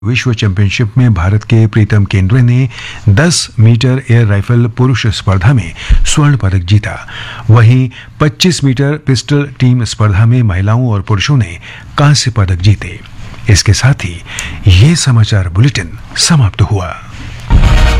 विश्व चैंपियनशिप में भारत के प्रीतम केंद्रे ने 10 मीटर एयर राइफल पुरुष स्पर्धा में स्वर्ण पदक जीता। वहीं 25 मीटर पिस्टल टीम स्पर्धा में महिलाओं और पुरुषों ने कांस्य पदक जीते। इसके साथ ही ये समाचार बुलेटिन समाप्त हुआ।